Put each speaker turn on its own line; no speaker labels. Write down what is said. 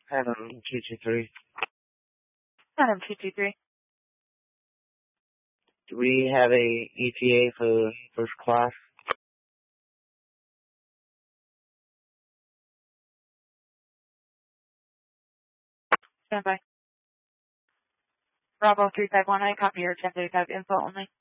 Adam 223.
Adam 223.
Do we have a ETA for first class?
Stand by. Bravo 351, I copy your 1035 info only.